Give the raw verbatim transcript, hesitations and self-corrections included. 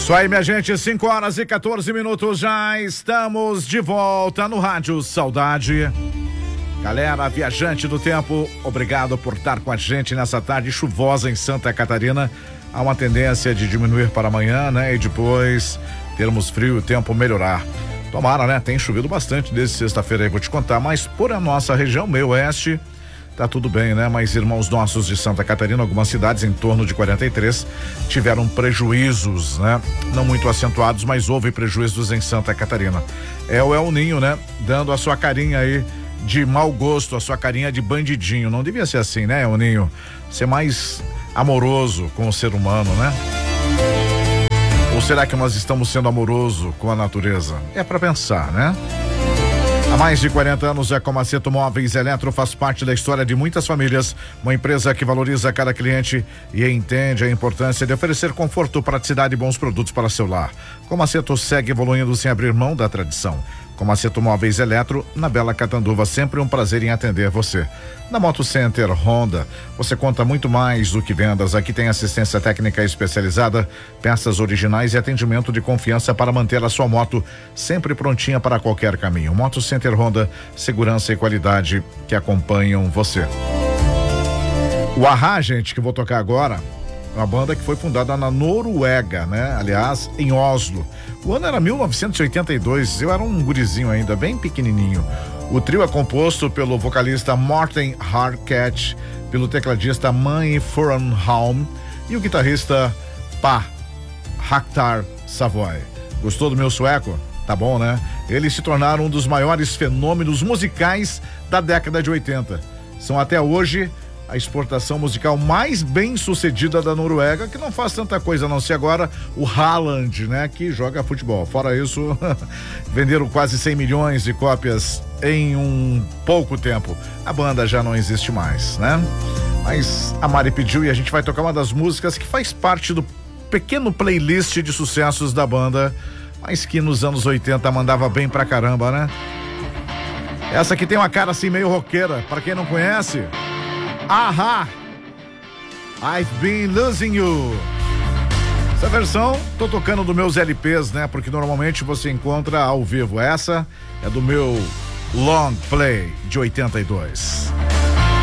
Isso aí, minha gente, cinco horas e quatorze minutos, já estamos de volta no Rádio Saudade. Galera, viajante do tempo, obrigado por estar com a gente nessa tarde chuvosa em Santa Catarina. Há uma tendência de diminuir para amanhã, né? E depois termos frio e o tempo melhorar. Tomara, né? Tem chovido bastante desde sexta-feira aí, vou te contar, mas por a nossa região, meio oeste, tá tudo bem, né? Mas irmãos nossos de Santa Catarina, algumas cidades em torno de quarenta e três tiveram prejuízos, né? Não muito acentuados, mas houve prejuízos em Santa Catarina. É o El Ninho, né? Dando a sua carinha aí de mau gosto, a sua carinha de bandidinho. Não devia ser assim, né, El Ninho? Ser mais amoroso com o ser humano, né? Ou será que nós estamos sendo amoroso com a natureza? É para pensar, né? Há mais de quarenta anos, a Comaceto Móveis Eletro faz parte da história de muitas famílias, uma empresa que valoriza cada cliente e entende a importância de oferecer conforto, praticidade e bons produtos para seu lar. Comaceto segue evoluindo sem abrir mão da tradição. Comaceto Móveis Eletro, na Bela Catanduva, sempre um prazer em atender você. Na Moto Center Honda, você conta muito mais do que vendas. Aqui tem assistência técnica especializada, peças originais e atendimento de confiança para manter a sua moto sempre prontinha para qualquer caminho. Moto Center Honda, segurança e qualidade que acompanham você. O Ahá, gente, que eu vou tocar agora, uma banda que foi fundada na Noruega, né? Aliás, em Oslo. O ano era mil novecentos e oitenta e dois, eu era um gurizinho ainda, bem pequenininho. O trio é composto pelo vocalista Morten Harket, pelo tecladista Manny Furenholm e o guitarrista Pa Haktar Savoy. Gostou do meu sueco? Tá bom, né? Eles se tornaram um dos maiores fenômenos musicais da década de oitenta. São até hoje a exportação musical mais bem sucedida da Noruega, que não faz tanta coisa a não ser agora o Haaland, né? Que joga futebol. Fora isso, venderam quase cem milhões de cópias em um pouco tempo. A banda já não existe mais, né? Mas a Mari pediu e a gente vai tocar uma das músicas que faz parte do pequeno playlist de sucessos da banda, mas que nos anos oitenta mandava bem pra caramba, né? Essa aqui tem uma cara assim meio roqueira, pra quem não conhece... Ahá, I've Been Losing You. Essa versão tô tocando dos meus L Ps, né? Porque normalmente você encontra ao vivo. Essa é do meu long play de oitenta e dois.